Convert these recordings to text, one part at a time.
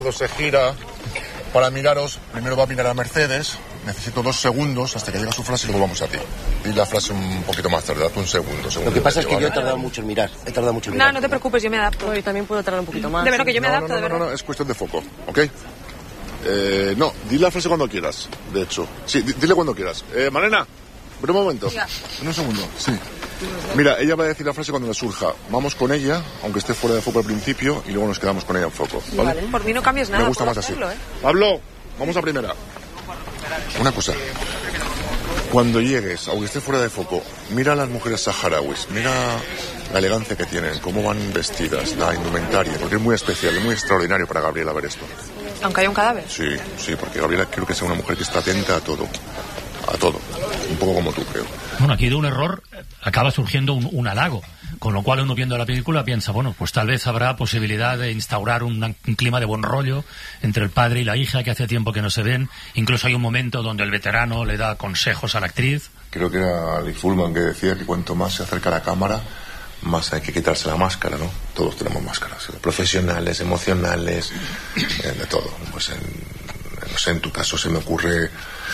Se gira para miraros. Primero va a mirar a Mercedes. Necesito 2 segundos hasta que llegue su frase y luego vamos a ti. Di la frase un poquito más tarde, date un segundo. Lo que pasa es que yo he tardado mucho en mirar. No te preocupes, yo me adapto. Yo también puedo tardar un poquito más. De verdad que yo me adapto, de verdad. No, es cuestión de foco, ¿ok? No, di la frase cuando quieras, de hecho. Sí, dile cuando quieras. Malena, ven un momento. Diga. En un segundo, sí. Mira, ella va a decir la frase cuando le surja. Vamos con ella, aunque esté fuera de foco al principio, y luego nos quedamos con ella en foco, ¿vale? Por mí no cambies nada. Me gusta más hacerlo, así. Pablo, vamos a primera. Una cosa. Cuando llegues, aunque esté fuera de foco, mira a las mujeres saharauis, mira la elegancia que tienen, cómo van vestidas, la indumentaria, porque es muy especial, es muy extraordinario para Gabriela ver esto. Aunque haya un cadáver. Sí, porque Gabriela creo que es una mujer que está atenta a todo, un poco como tú, creo. Bueno, aquí de un error acaba surgiendo un halago, con lo cual uno viendo la película piensa, bueno, pues tal vez habrá posibilidad de instaurar un clima de buen rollo entre el padre y la hija, que hace tiempo que no se ven. Incluso hay un momento donde el veterano le da consejos a la actriz. Creo que era Ali Fullman que decía que cuanto más se acerca a la cámara, más hay que quitarse la máscara, ¿no? Todos tenemos máscaras, profesionales, emocionales, de todo. Pues no sé, en tu caso se me ocurre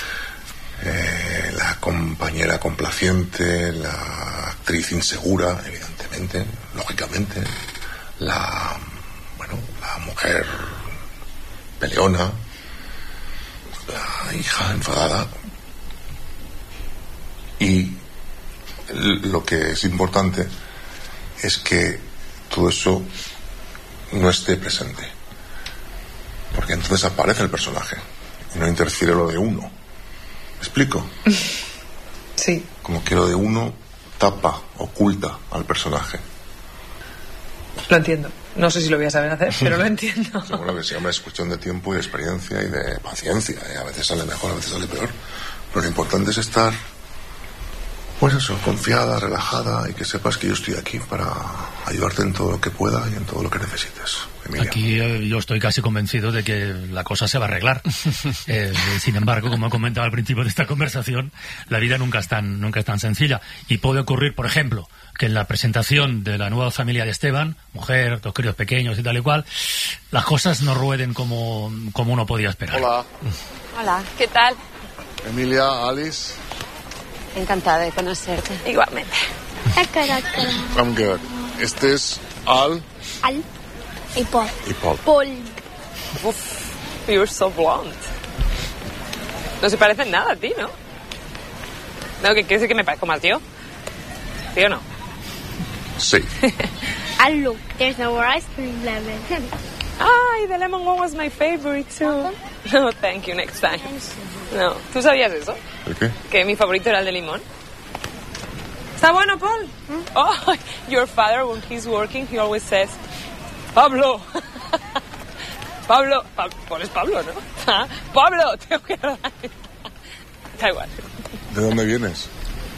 la compañera complaciente, la actriz insegura, evidentemente, lógicamente, la mujer peleona, la hija enfadada. Y lo que es importante es que todo eso no esté presente, porque entonces aparece el personaje y no interfiere lo de uno. ¿Me explico? Sí. Como que lo de uno tapa, oculta al personaje. Lo entiendo. No sé si lo voy a saber hacer, pero lo entiendo. Seguro que sí, hombre, es cuestión de tiempo y de experiencia y de paciencia. A veces sale mejor, a veces sale peor. Pero lo importante es estar, pues eso, confiada, relajada, y que sepas que yo estoy aquí para ayudarte en todo lo que pueda y en todo lo que necesites. Emilia. Aquí yo estoy casi convencido de que la cosa se va a arreglar. Sin embargo, como he comentado al principio de esta conversación, la vida nunca es tan sencilla. Y puede ocurrir, por ejemplo, que en la presentación de la nueva familia de Esteban, mujer, 2 críos pequeños y tal y cual, las cosas no rueden como uno podía esperar. Hola. Hola, ¿qué tal? Emilia, Alice. Encantada de conocerte. Igualmente. I'm good. Este es Al y Paul. Paul. You're so blonde. No se parecen nada a ti, ¿no? No, que quiere decir que me parezco más yo. ¿Sí o no? Sí. And look, there's no more ice cream lemon. Ay, the lemon one was my favorite too. No, thank you, next time. No, ¿tú sabías eso? ¿El qué? Que mi favorito era el de limón. ¿Está bueno, Paul? Oh, your father, when he's working, he always says, Pablo. Pablo. Paul es Pablo, ¿no? Pablo, tengo que dar. Da igual. ¿De dónde vienes?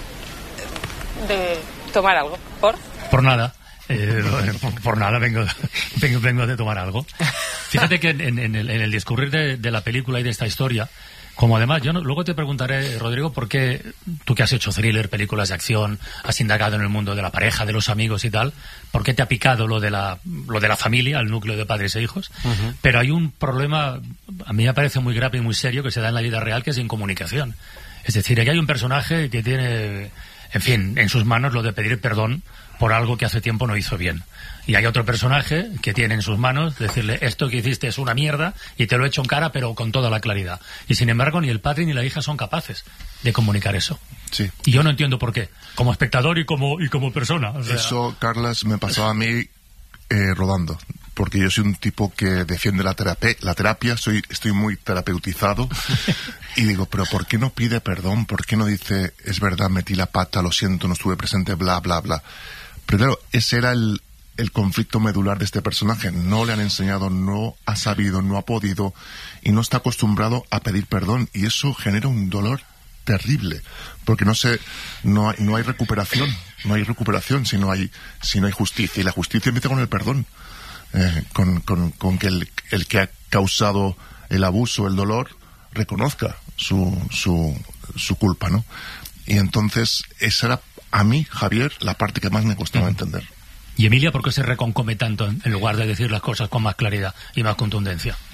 De tomar algo. Por nada. Por nada vengo de tomar algo. Fíjate que en el discurrir de la película y de esta historia, como además, luego te preguntaré, Rodrigo, por qué tú, que has hecho thriller, películas de acción, has indagado en el mundo de la pareja, de los amigos y tal, ¿por qué te ha picado lo de la familia, el núcleo de padres e hijos? Uh-huh. Pero hay un problema, a mí me parece muy grave y muy serio, que se da en la vida real, que es incomunicación. Es decir, aquí hay un personaje que tiene, en fin, en sus manos lo de pedir perdón por algo que hace tiempo no hizo bien. Y hay otro personaje que tiene en sus manos decirle, esto que hiciste es una mierda y te lo he hecho en cara, pero con toda la claridad. Y sin embargo, ni el padre ni la hija son capaces de comunicar eso. Sí. Y yo no entiendo por qué, como espectador y como persona. O sea... Eso, Carlas, me pasaba a mí rodando. Porque yo soy un tipo que defiende la terapia, estoy muy terapeutizado. Y digo, pero ¿por qué no pide perdón? ¿Por qué no dice, es verdad, metí la pata, lo siento, no estuve presente, bla, bla, bla? Pero claro, ese era el conflicto medular de este personaje. No le han enseñado, no ha sabido, no ha podido y no está acostumbrado a pedir perdón. Y eso genera un dolor terrible, porque no hay recuperación. No hay recuperación si no hay justicia. Y la justicia empieza con el perdón. Con que el que ha causado el abuso, el dolor, reconozca su culpa, ¿no? Y entonces esa era, a mí, Javier, la parte que más me costaba entender. ¿Y Emilia por qué se reconcome tanto en lugar de decir las cosas con más claridad y más contundencia?